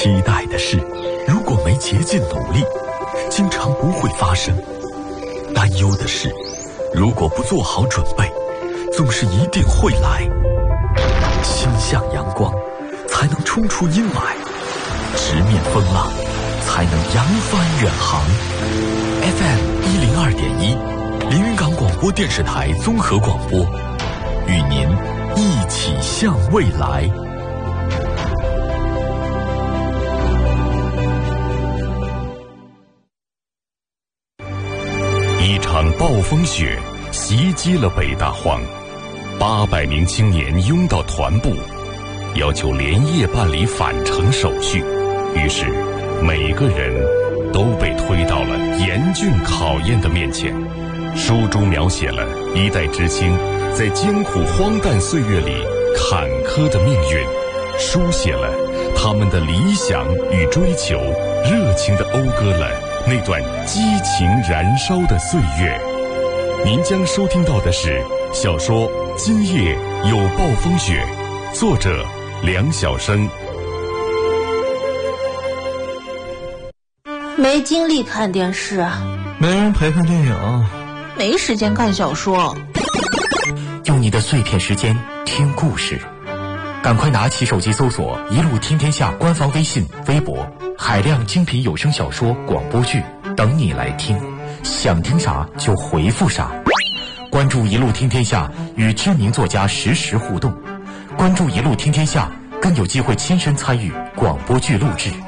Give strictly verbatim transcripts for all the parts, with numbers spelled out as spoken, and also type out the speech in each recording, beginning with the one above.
期待的事，如果没竭尽努力，经常不会发生；担忧的事，如果不做好准备，总是一定会来。心向阳光，才能冲出阴霾；直面风浪，才能扬帆远航。F M 一零二点一，连云港广播电视台综合广播，与您一起向未来。一场暴风雪袭击了北大荒，八百名青年拥到团部，要求连夜办理返程手续。于是，每个人都被推到了严峻考验的面前。书中描写了一代知青在艰苦荒诞岁月里坎坷的命运，书写了他们的理想与追求，热情地讴歌了那段激情燃烧的岁月。您将收听到的是小说《今夜有暴风雪》，作者梁晓声。 没精力看电视， 没人陪看电影， 没时间看小说。 用你的碎片时间听故事，赶快拿起手机搜索一路听天下官方微信微博，海量精品有声小说广播剧等你来听，想听啥就回复啥。关注一路听天下，与知名作家实时互动，关注一路听天下，更有机会亲身参与广播剧录制。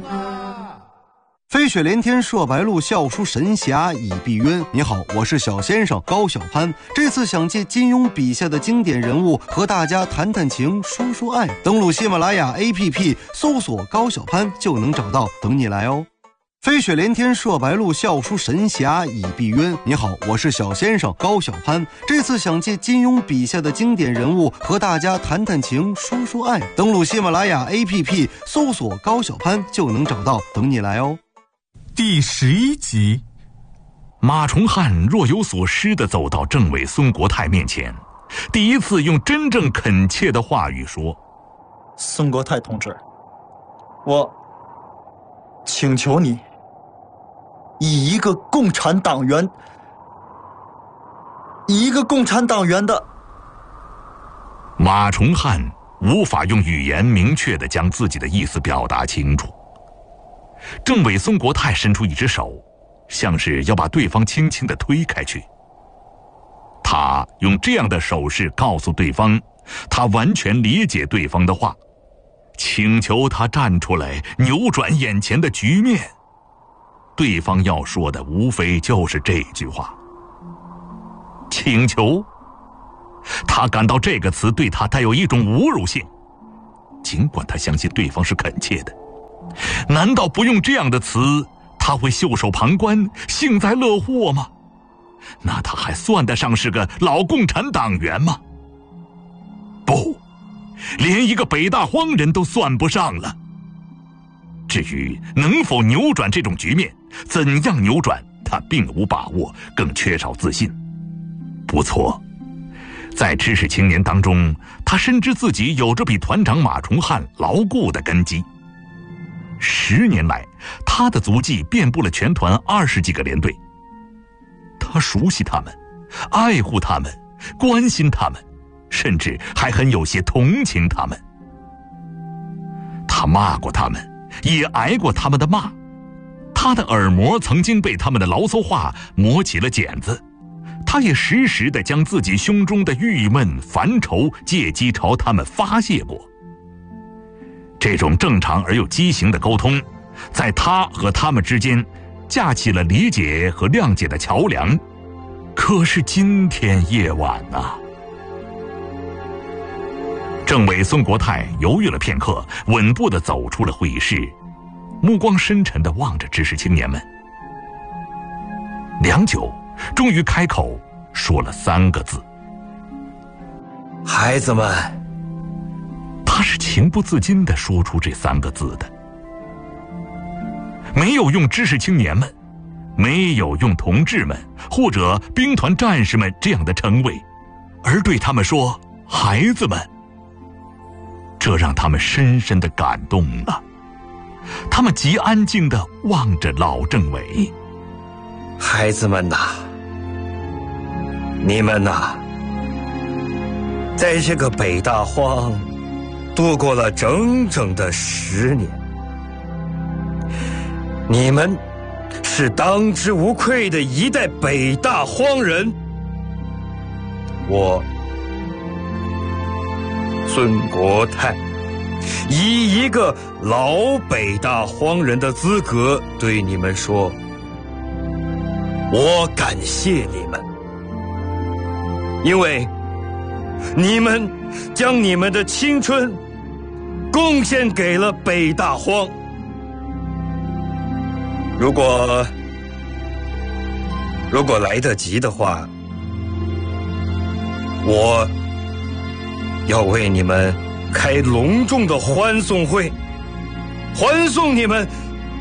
飞雪连天射白鹿，笑书神侠倚碧鸳。你好，我是小先生高晓攀。这次想借金庸笔下的经典人物和大家谈谈情，说说爱。登录喜马拉雅 A P P 搜索高晓攀就能找到，等你来哦。飞雪连天射白鹿，笑书神侠倚碧鸳。你好，我是小先生高晓攀。这次想借金庸笔下的经典人物和大家谈谈情，说说爱。登录喜马拉雅 A P P 搜索高晓攀就能找到，等你来哦。 第十一集，马崇汉若有所思地走到政委孙国泰面前，第一次用真正恳切的话语说： 孙国泰同志，我请求你以一个共产党员以一个共产党员的。 马崇汉无法用语言明确地将自己的意思表达清楚。政委孙国泰伸出一只手，像是要把对方轻轻地推开去。他用这样的手势告诉对方，他完全理解对方的话，请求他站出来扭转眼前的局面。对方要说的无非就是这句话，请求。他感到这个词对他带有一种侮辱性，尽管他相信对方是恳切的。难道不用这样的词，他会袖手旁观、幸灾乐祸吗？那他还算得上是个老共产党员吗？不，连一个北大荒人都算不上了。至于能否扭转这种局面，怎样扭转，他并无把握，更缺少自信。不错，在知识青年当中，他深知自己有着比团长马崇汉牢固的根基。十年来，他的足迹遍布了全团二十几个连队。他熟悉他们，爱护他们，关心他们，甚至还很有些同情他们。他骂过他们，也挨过他们的骂。他的耳膜曾经被他们的牢骚话磨起了茧子。他也时时地将自己胸中的郁闷、烦愁借机朝他们发泄过。这种正常而又畸形的沟通，在他和他们之间架起了理解和谅解的桥梁。可是今天夜晚啊，政委孙国泰犹豫了片刻，稳步地走出了会议室，目光深沉地望着知识青年们。良久，终于开口说了三个字： 孩子们。 他是情不自禁地说出这三个字的，没有用知识青年们，没有用同志们或者兵团战士们这样的称谓，而对他们说孩子们，这让他们深深地感动了。 他们极安静地望着老政委。 孩子们呐，你们呐，在这个北大荒度过了整整的十年，你们是当之无愧的一代北大荒人。我孙国泰以一个老北大荒人的资格对你们说，我感谢你们，因为你们将你们的青春贡献给了北大荒。如果如果来得及的话，我要为你们开隆重的欢送会，欢送你们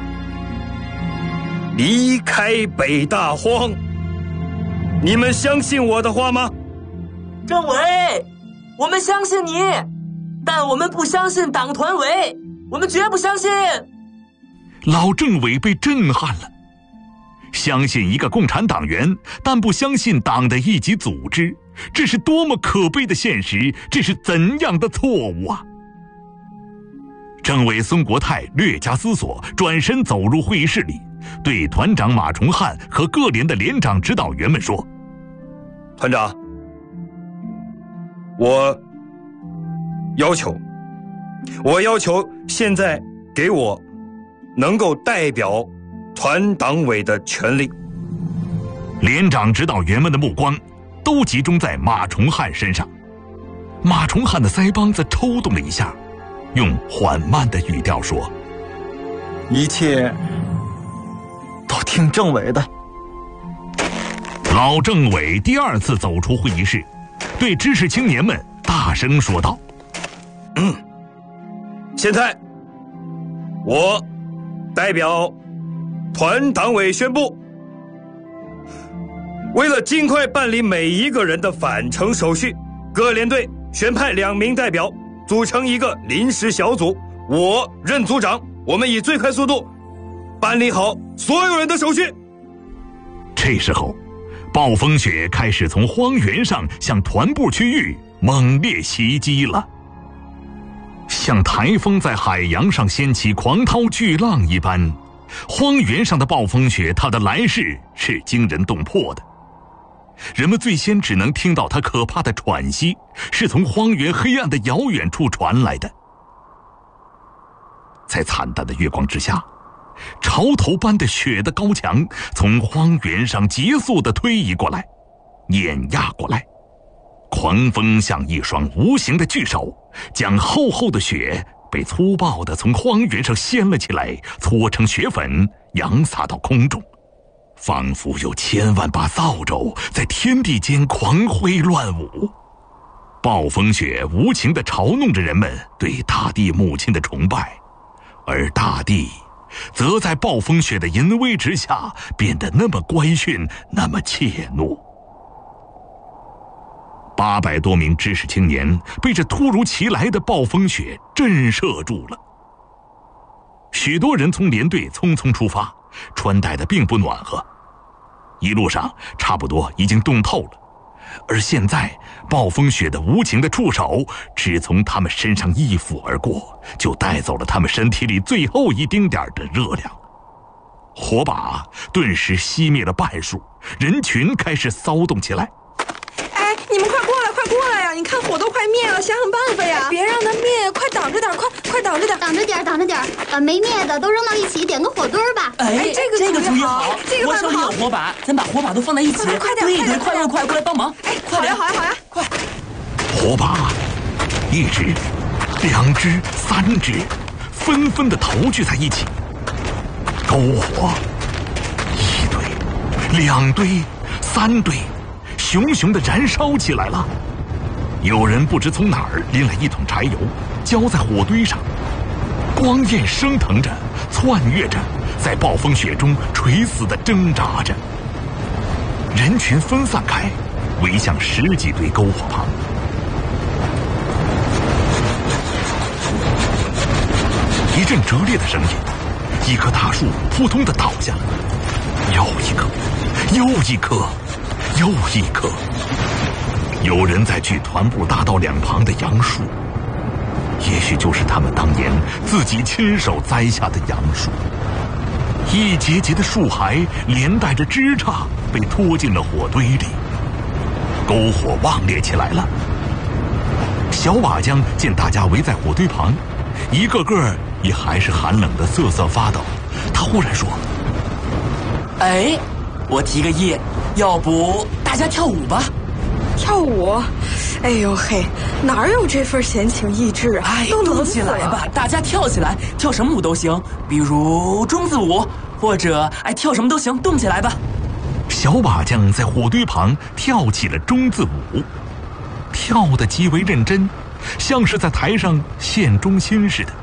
离开北大荒。你们相信我的话吗？ 政委，我们相信你，但我们不相信党团委，我们绝不相信。 老政委被震撼了，相信一个共产党员，但不相信党的一级组织，这是多么可悲的现实，这是怎样的错误啊！政委孙国泰略加思索，转身走入会议室里，对团长马崇汉和各连的连长指导员们说： 团长，我要求我要求现在给我能够代表团党委的权利。 连长指导员们的目光都集中在马崇汉身上。马崇汉的腮帮子抽动了一下，用缓慢的语调说： 一切都听政委的。 老政委第二次走出会议室，对知识青年们大声说道： 嗯，现在我代表团党委宣布，为了尽快办理每一个人的返程手续，各连队选派两名代表组成一个临时小组，我任组长，我们以最快速度办理好所有人的手续。 这时候暴风雪开始从荒原上向团部区域猛烈袭击了，像台风在海洋上掀起狂涛巨浪一般，荒原上的暴风雪它的来势是惊人动魄的。人们最先只能听到它可怕的喘息，是从荒原黑暗的遥远处传来的。在惨淡的月光之下，潮头般的雪的高墙从荒原上急速地推移过来，碾压过来。狂风像一双无形的巨手，将厚厚的雪被粗暴地从荒原上掀了起来，搓成雪粉，扬洒到空中，仿佛有千万把扫帚在天地间狂挥乱舞。暴风雪无情地嘲弄着人们对大地母亲的崇拜，而大地则在暴风雪的淫威之下变得那么乖驯，那么怯懦。八百多名知识青年被这突如其来的暴风雪震慑住了。许多人从连队匆匆出发，穿戴的并不暖和，一路上差不多已经冻透了。而现在暴风雪的无情的触手只从他们身上一拂而过，就带走了他们身体里最后一丁点的热量。火把顿时熄灭了半数，人群开始骚动起来。 哎，你们快过来，快过来呀！你看火都快灭了，想想办法呀！别让它灭，快挡着点，快快挡着点， 挡着点，挡着点，把没灭的都扔到一起，点个火堆儿吧。 哎，这个这个主意好， 这个我手里有火把，咱把火把都放在一起， 快点， 堆一堆，快快快，过来帮忙！ 哎，好呀，好呀，好呀，快！ 火把，一只、两只、三只，纷纷的投聚在一起，篝火，一堆、两堆、三堆。熊熊地燃烧起来了。有人不知从哪儿拎来一桶柴油，浇在火堆上，光焰升腾着，窜跃着，在暴风雪中垂死地挣扎着。人群分散开，围向十几堆篝火旁。一阵折裂的声音， 一棵大树扑通地倒下，又一棵，又一棵，又一棵。有人在锯团部大道两旁的杨树，也许就是他们当年自己亲手栽下的杨树。一节节的树骸连带着枝杈被拖进了火堆里，篝火旺烈起来了。小瓦匠见大家围在火堆旁，一个个也还是寒冷的瑟瑟发抖。他忽然说：“ 哎，我提个议，要不大家跳舞吧？” 跳舞？哎呦嘿，哪有这份闲情逸致啊！ 哎，动起来吧，大家跳起来，跳什么舞都行，比如中字舞，或者哎跳什么都行，动起来吧。 小瓦匠在火堆旁跳起了中字舞，跳得极为认真，像是在台上献忠心似的。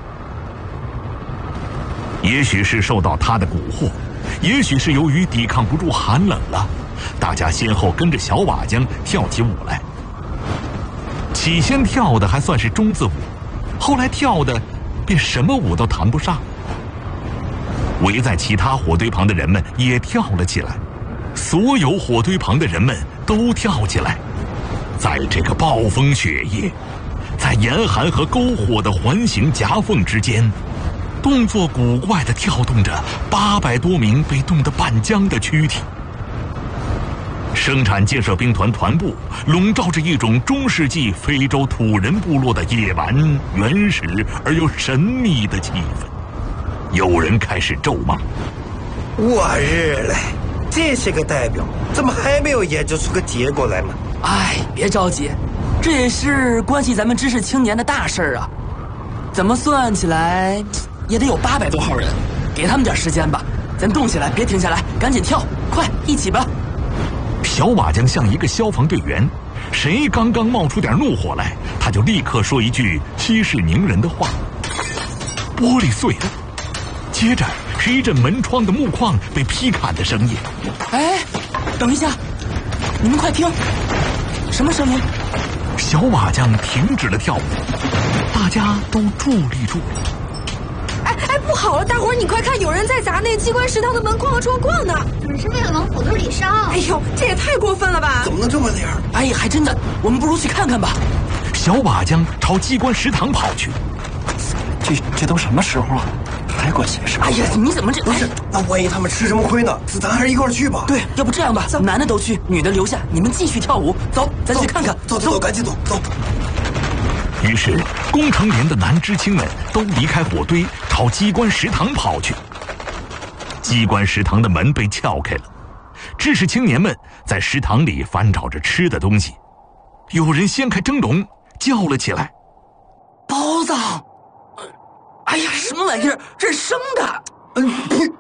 也许是受到他的蛊惑，也许是由于抵抗不住寒冷了，大家先后跟着小瓦匠跳起舞来。起先跳的还算是中字舞，后来跳的便什么舞都谈不上。围在其他火堆旁的人们也跳了起来，所有火堆旁的人们都跳起来。在这个暴风雪夜，在严寒和篝火的环形夹缝之间，动作古怪地跳动着八百多名被冻得半僵的躯体。生产建设兵团团部笼罩着一种中世纪非洲土人部落的野蛮、原始而又神秘的气氛。有人开始咒骂：“ 我日嘞，这是个代表，怎么还没有研究出个结果来嘛？” 哎，别着急，这也是关系咱们知识青年的大事儿啊。怎么算起来也得有八百多号人，给他们点时间吧。咱动起来，别停下来，赶紧跳，快一起吧！ 小瓦匠像一个消防队员，谁刚刚冒出点怒火来，他就立刻说一句息事宁人的话。玻璃碎了，接着是一阵门窗的木框被劈砍的声音。 哎，等一下，你们快听，什么声音？ 小瓦匠停止了跳舞，大家都伫立住。 哎哎，不好了，大伙儿你快看，有人在砸那机关食堂的门框和窗框呢！ 只是为了往火堆里烧。 哎呦，这也太过分了吧！ 怎么能这么点儿？ 哎，还真的，我们不如去看看吧。 小瓦匠朝机关食堂跑去。 这这都什么时候了，还管闲事？ 哎呀，你怎么这…… 不是，那万一他们吃什么亏呢？咱还是一块儿去吧。 对，要不这样吧，男的都去，女的留下，你们继续跳舞。走，咱去看看。 走走走，赶紧走走。 于是，工程连的男知青们都离开火堆，朝机关食堂跑去。机关食堂的门被撬开了，知识青年们在食堂里翻找着吃的东西。有人掀开蒸笼，叫了起来：“ 包子！哎呀，什么玩意儿？这是生的！嗯，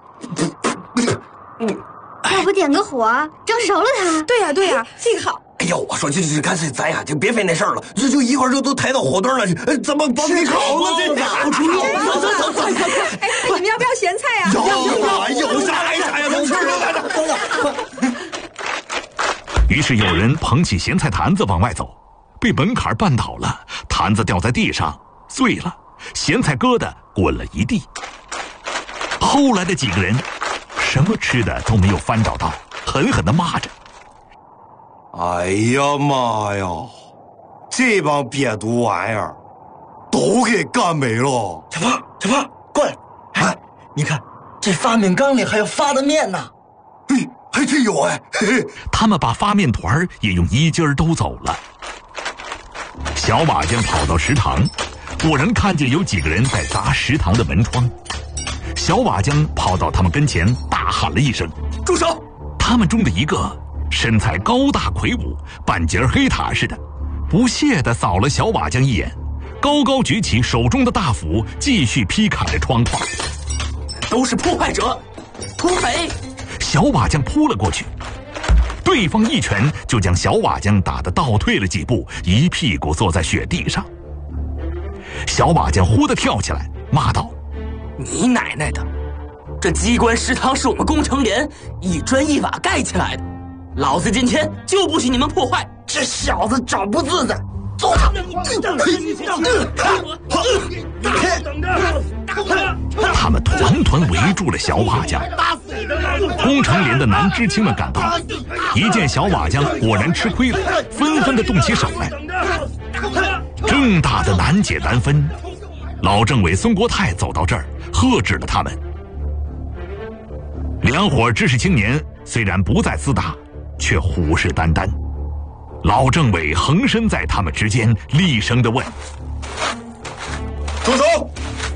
要不点个火，蒸熟了它？ 对呀、啊、对呀、啊，这个好。” 哎呦，我说就是干脆咱呀就别费那事儿了，就就一会儿就都抬到火堆上去，怎么包给烤了？这好出肉！ 走走走走！哎，你们要不要咸菜呀？ 有有啥来啥呀，都吃了。 于是有人捧起咸菜坛子往外走，被门槛绊倒了，坛子掉在地上碎了，咸菜疙瘩滚了一地。后来的几个人什么吃的都没有翻找到，狠狠地骂着：“ 哎呀妈呀，这帮瘪犊玩意儿都给干没了！” 小胖，小胖，过来！哎，你看这发面缸里还有发的面呢。 嘿，还真有哎！嘿嘿， 他们把发面团也用衣襟儿兜走了。小瓦匠跑到食堂，果然看见有几个人在砸食堂的门窗。小瓦匠跑到他们跟前，大喊了一声：“ 住手！” 他们中的一个身材高大魁梧，半截黑塔似的，不屑地扫了小瓦匠一眼，高高举起手中的大斧，继续劈砍着窗框。 都是破坏者，土匪！ 小瓦匠扑了过去，对方一拳就将小瓦匠打得倒退了几步，一屁股坐在雪地上。小瓦匠忽地跳起来，骂道：“ 你奶奶的！这机关食堂是我们工程连一砖一瓦盖起来的，老子今天就不许你们破坏！ 这小子找不自在，走！ 等着！等着！等着！ 他们团团围住了小瓦匠。工程连的男知青们赶到，一见小瓦匠果然吃亏了，纷纷的动起手来。正大的难解难分，老政委孙国泰走到这儿，喝止了他们。两伙知识青年虽然不再厮打，却虎视眈眈。老政委横身在他们之间，厉声地问：“ 住手！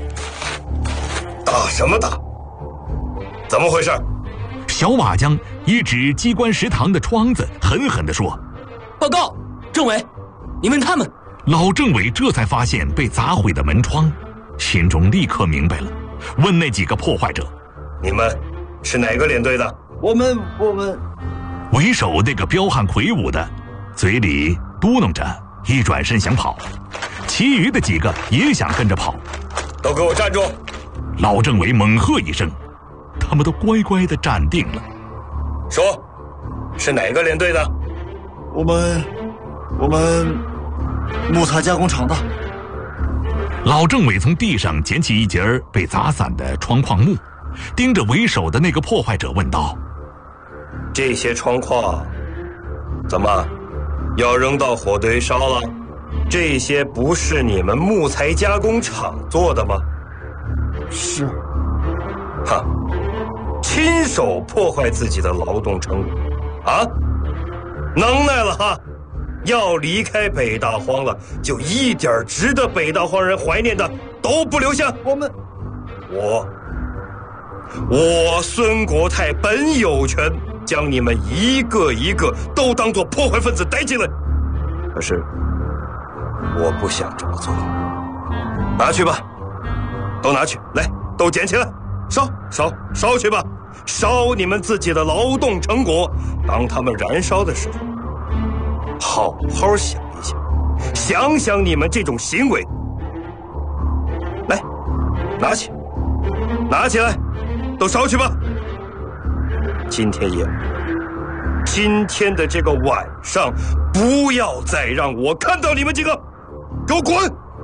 打什么打？怎么回事？” 小瓦匠一指机关食堂的窗子，狠狠地说：“ 报告，政委，你问他们。” 老政委这才发现被砸毁的门窗，心中立刻明白了，问那几个破坏者：“ 你们是哪个连队的？” 我们我们为首那个彪悍魁梧的，嘴里嘟囔着，一转身想跑，其余的几个也想跟着跑。 都给我站住！ 老政委猛喝一声，他们都乖乖地站定了。 说，是哪个连队的？ 我们我们木材加工厂的。 老政委从地上捡起一截被砸散的窗框木，盯着为首的那个破坏者问道：“ 这些窗框怎么要扔到火堆烧了？这些不是你们木材加工厂做的吗？”“ 是。”“ 哈，亲手破坏自己的劳动成果，啊，能耐了哈！要离开北大荒了，就一点值得北大荒人怀念的都不留下。 我们， 我，我孙国泰本有权将你们一个一个都当作破坏分子逮进来，可是我不想这么做。拿去吧，都拿去，来，都捡起来，烧烧烧去吧，烧你们自己的劳动成果。当他们燃烧的时候，好好想一想，想想你们这种行为。来，拿起，拿起来，都烧去吧。今天夜晚，今天的这个晚上，不要再让我看到你们几个，给我滚！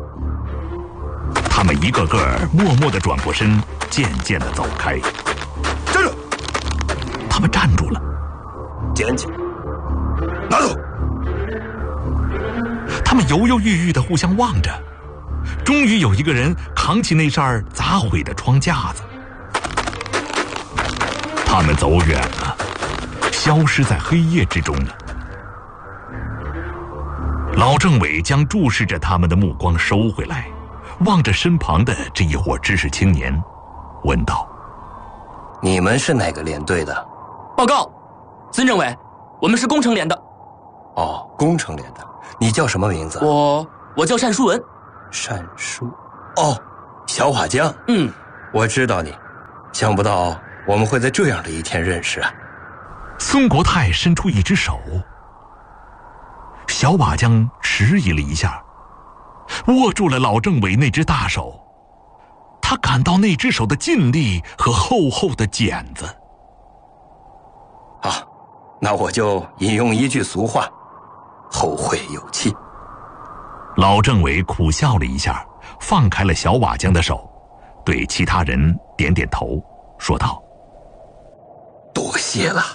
他们一个个默默地转过身，渐渐地走开。 站住！ 他们站住了， 捡起来，拿走。 他们犹犹豫豫地互相望着，终于有一个人扛起那扇砸毁的窗架子。他们走远了，消失在黑夜之中了。老政委将注视着他们的目光收回来，望着身旁的这一伙知识青年，问道：“ 你们是哪个连队的？”“ 报告，孙政委，我们是工程连的。”“ 哦，工程连的。你叫什么名字？”“ 我我叫单书文。”“ 单书，哦，小瓦匠。 嗯， 我知道你，想不到我们会在这样的一天认识啊。” 孙国泰伸出一只手，小瓦匠迟疑了一下，握住了老政委那只大手。他感到那只手的劲力和厚厚的茧子。 啊，那我就引用一句俗话：后会有期。 老政委苦笑了一下，放开了小瓦匠的手，对其他人点点头，说道：“ 多谢了。”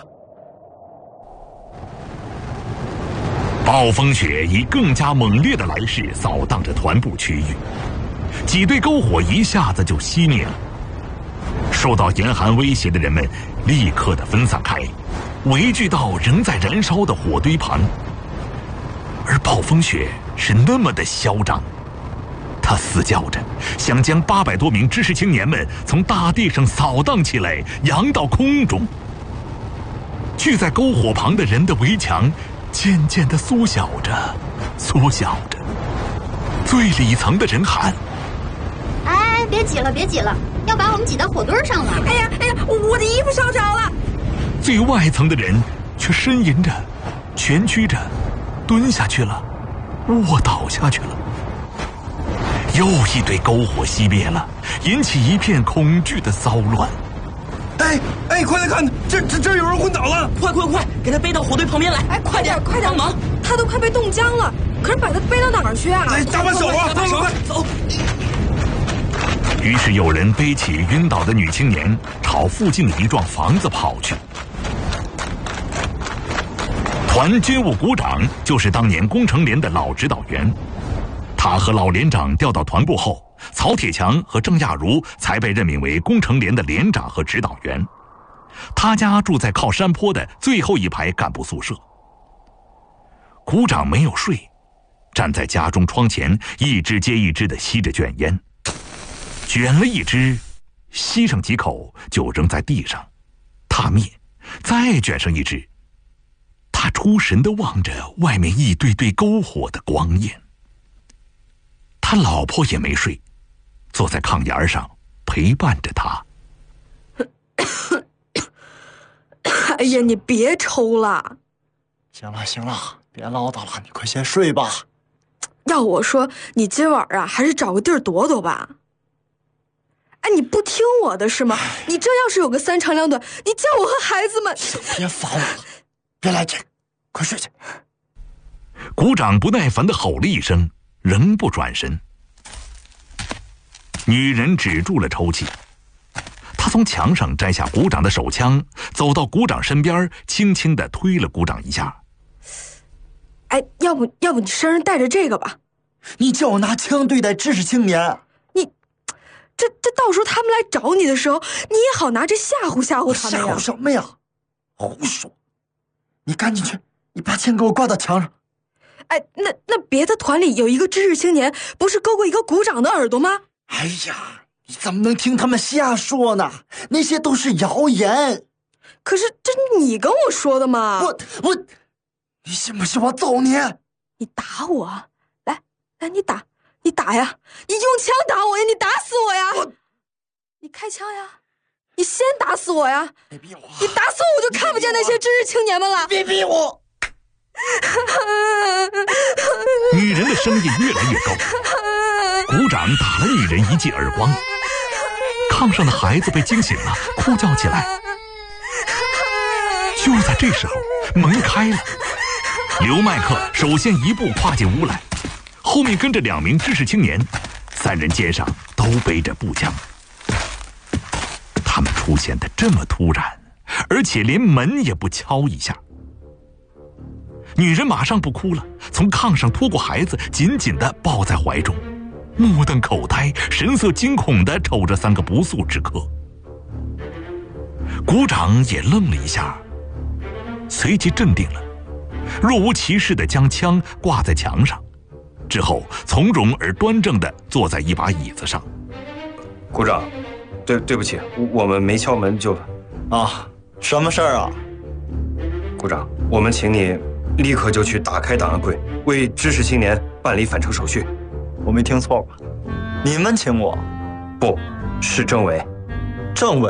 暴风雪以更加猛烈的来势扫荡着团部区域，几堆篝火一下子就熄灭了。受到严寒威胁的人们立刻的分散开，围聚到仍在燃烧的火堆旁。而暴风雪是那么的嚣张，他嘶叫着，想将八百多名知识青年们从大地上扫荡起来，扬到空中。聚在篝火旁的人的围墙渐渐地缩小着，缩小着。最里层的人喊：“ 哎，别挤了，别挤了，要把我们挤到火堆上了！”“ 哎呀，哎呀，我的衣服烧着了！” 最外层的人却呻吟着，蜷曲着，蹲下去了，卧倒下去了。又一堆篝火熄灭了，引起一片恐惧的骚乱。 哎哎，快来看，这这这有人昏倒了！ 快快快，给他背到火堆旁边来！ 哎，快点快点， 帮忙！ 他都快被冻僵了，可是把他背到哪儿去啊？ 来，搭把手啊！ 搭把手， 快走！ 于是有人背起晕倒的女青年，朝附近的一幢房子跑去。团军务股长就是当年工程连的老指导员，他和老连长调到团部后，曹铁强和郑亚茹才被任命为工程连的连长和指导员。他家住在靠山坡的最后一排干部宿舍。股长没有睡，站在家中窗前，一支接一支地吸着卷烟，卷了一支，吸上几口就扔在地上，踏灭，再卷上一支。他出神地望着外面一堆堆篝火的光焰。他老婆也没睡，坐在炕沿上陪伴着他。 哎呀，你别抽了。 行了行了，别唠叨了，你快先睡吧。 要我说，你今晚啊，还是找个地儿躲躲吧。哎，你不听我的是吗？你这要是有个三长两短，你叫我和孩子们…… 别烦我了，别来这个，快睡去。 股长不耐烦地吼了一声，仍不转身。女人止住了抽泣，她从墙上摘下股长的手枪，走到股长身边，轻轻地推了股长一下。 哎，要不要不你身上带着这个吧？ 你叫我拿枪对待知识青年， 你这这到时候他们来找你的时候，你也好拿这吓唬吓唬他们呀。 吓唬什么呀？胡说！你赶紧去，你把枪给我挂到墙上。 哎，那那别的团里有一个知识青年，不是勾过一个股长的耳朵吗？ 哎呀，你怎么能听他们瞎说呢？那些都是谣言。 可是这你跟我说的嘛。 我我，你信不信我揍你？ 你打我！来来，你打你打呀！你用枪打我呀！你打死我呀！我你开枪呀！你先打死我呀！ 别逼我！ 你打死我，我就看不见那些知识青年们了！ 别逼我！ 女人的声音越来越高，股长打了女人一记耳光，炕上的孩子被惊醒了，哭叫起来。就在这时候，门开了，刘麦克首先一步跨进屋来，后面跟着两名知识青年，三人肩上都背着步枪。他们出现的这么突然，而且连门也不敲一下。女人马上不哭了，从炕上拖过孩子，紧紧地抱在怀中，目瞪口呆，神色惊恐地瞅着三个不速之客。股长也愣了一下，随即镇定了，若无其事地将枪挂在墙上，之后从容而端正地坐在一把椅子上。 股长，对对不起，我们没敲门就…… 啊，什么事儿啊？ 股长，我们请你立刻就去打开档案柜，为知识青年办理返程手续。 我没听错吧？你们请我？ 不是政委。 政委？